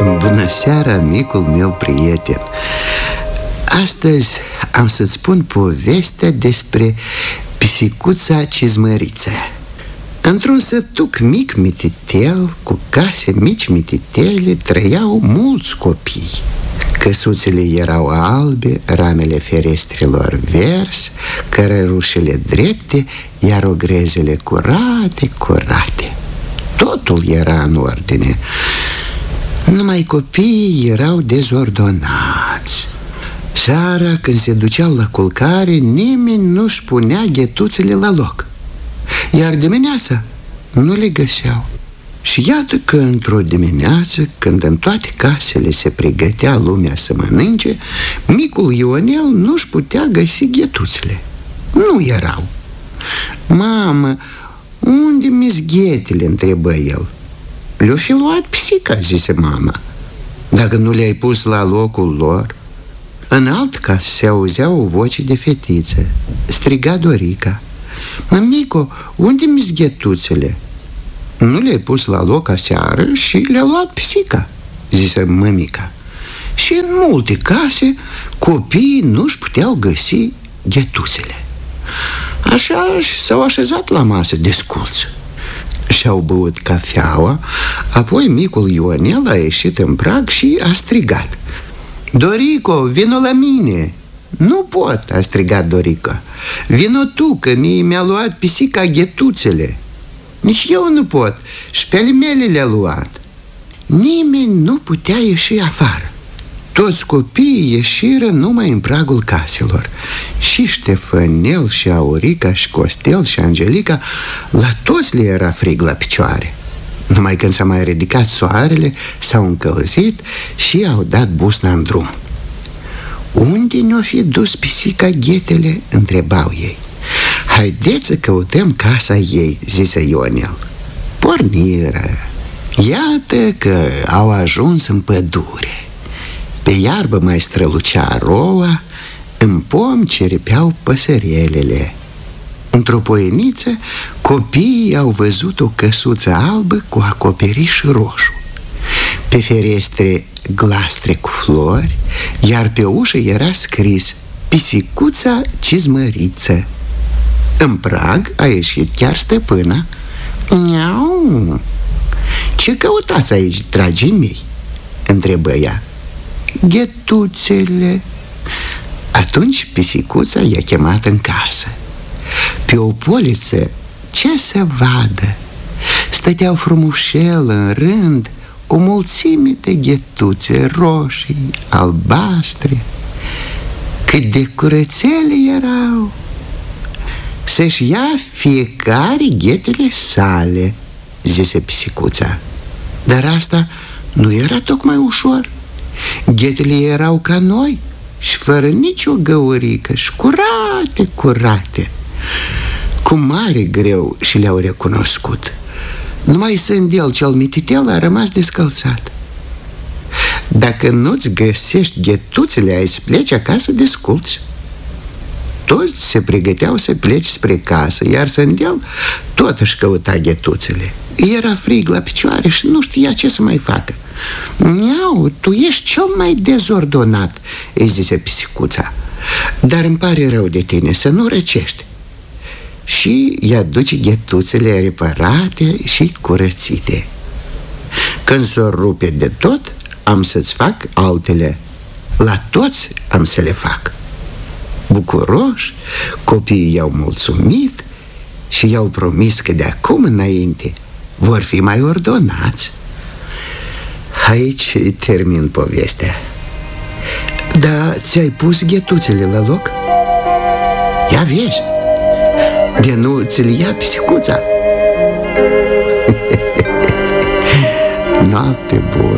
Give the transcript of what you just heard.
Bună seara, micul meu prieten. Astăzi am să-ți spun povestea despre pisicuța Cizmăriță. Într-un sătuc mic mititel, cu case mici mititele, trăiau mulți copii. Căsuțele erau albe, ramele ferestrelor vers, cărărușele drepte, iar ogrezele curate. Totul era în ordine. Numai copiii erau dezordonați. Seara, când se duceau la culcare, nimeni nu-și punea ghetuțele la loc, iar dimineața nu le găseau. Și iată că într-o dimineață, când în toate casele se pregătea lumea să mănânce, micul Ionel nu-și putea găsi ghetuțele. Nu erau. Mamă, unde mi-s ghetele? Întrebă el. Le-o fi luat pisica, zise mama. Dacă nu le-ai pus la locul lor. În alt casă se auzea o voce de fetiță. Striga Dorica. Mămico, unde mi-s ghetuțele? Nu le-ai pus la loc aseară și le-a luat pisica, zise mămica. Și în multe case copiii nu-și puteau găsi ghetuțele. Așa s-au așezat la masă desculți. Și-au băut cafeaua. Apoi micul Ionel a ieșit în prag și a strigat. Dorico, vino la mine. Nu pot, a strigat Dorica. Vino tu, că mie mi-a luat pisica ghetuțele. Nici eu nu pot, și pe ale mele le-a luat. Nimeni nu putea ieși afară. Toți copiii ieșiră numai în pragul caselor. Și Ștefănel, și Aurica, și Costel, și Angelica, la toți le era frig la picioare. Numai când s-a mai ridicat soarele, s-au încălzit și au dat busna în drum. Unde ne-o fi dus pisica ghetele? Întrebau ei. Haideți să căutăm casa ei, zise Ionel. Porniră. Iată că au ajuns în pădure. Pe iarbă mai strălucea roa, în pom ciripeau păsărelele. Într-o poieniță, copiii au văzut o căsuță albă cu acoperiș roșu. Pe ferestre glastre cu flori, iar pe ușă era scris Pisicuța Cizmăriță. În prag a ieșit chiar stăpâna. Miau! Ce căutați aici, dragii mei? Întrebă ea. Ghetuțele. Atunci pisicuța i-a chemat în casă. Pe o poliță, ce să vadă? Stăteau frumușel în rând o mulțime de ghetuțe roșii, albastre. Cât de curățele erau! Să-și ia fiecare ghetele sale, zise pisicuța. Dar asta nu era tocmai ușor. Ghetele erau ca noi și fără nicio găurică și curate. Cu mare greu și le-au recunoscut. Numai Sândel cel mititel a rămas descălțat. Dacă nu-ți găsești ghetuțele, ai să pleci acasă desculți. Toți se pregăteau să pleci spre casă, iar Sândel tot își căuta ghetuțele. Era frig la picioare și nu știa ce să mai facă. Miau, tu ești cel mai dezordonat, îi zise pisicuța. Dar îmi pare rău de tine, să nu răcești. Și i-a duce ghetuțele reparate și curățite. Când s-o rupe de tot, am să-ți fac altele. La toți am să le fac. Bucuroși, copiii i-au mulțumit și i-au promis că de acum înainte vor fi mai ordonați. Aici termin povestea. Dar ți-ai pus ghetuțele la loc? Ia vezi, de nu ți-l ia pisicuța. Noapte bună.